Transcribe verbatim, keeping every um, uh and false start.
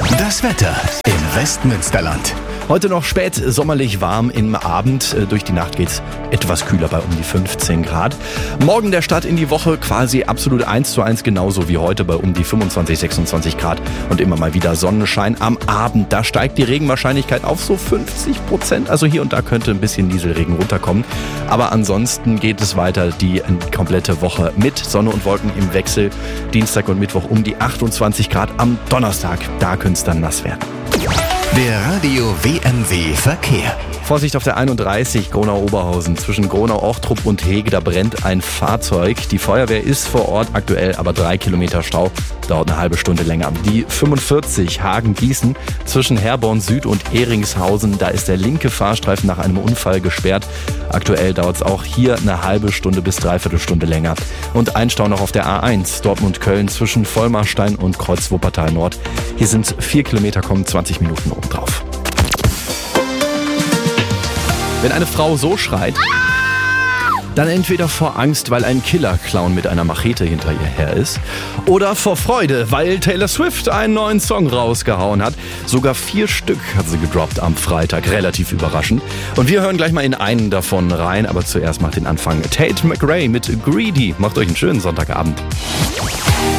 Das Wetter im Westmünsterland. Heute noch spät sommerlich warm, im Abend durch die Nacht geht's etwas kühler bei um die fünfzehn Grad. Morgen der Start in die Woche quasi absolut eins zu eins genauso wie heute bei um die fünfundzwanzig, sechsundzwanzig Grad und immer mal wieder Sonnenschein. Am Abend, da steigt die Regenwahrscheinlichkeit auf so fünfzig Prozent. Also hier und da könnte ein bisschen Nieselregen runterkommen. Aber ansonsten geht es weiter die komplette Woche mit Sonne und Wolken im Wechsel. Dienstag und Mittwoch um die achtundzwanzig Grad. Am Donnerstag, da könnte es dann nass werden. Der Radio W M W Verkehr. Vorsicht auf der einunddreißig Gronau-Oberhausen. Zwischen Gronau-Ochtrup und Hege, da brennt ein Fahrzeug. Die Feuerwehr ist vor Ort, aktuell aber drei Kilometer Stau. Dauert eine halbe Stunde länger. Die fünfundvierzig Hagen-Gießen zwischen Herborn Süd und Heringshausen. Da ist der linke Fahrstreifen nach einem Unfall gesperrt. Aktuell dauert es auch hier eine halbe Stunde bis dreiviertel Stunde länger. Und ein Stau noch auf der A eins Dortmund-Köln zwischen Vollmarstein und Kreuz Wuppertal Nord. Hier sind vier Kilometer, kommen zwanzig Minuten obendrauf. Wenn eine Frau so schreit, dann entweder vor Angst, weil ein Killer-Clown mit einer Machete hinter ihr her ist, oder vor Freude, weil Taylor Swift einen neuen Song rausgehauen hat. Sogar vier Stück hat sie gedroppt am Freitag, relativ überraschend. Und wir hören gleich mal in einen davon rein, aber zuerst macht den Anfang Tate McRae mit Greedy. Macht euch einen schönen Sonntagabend.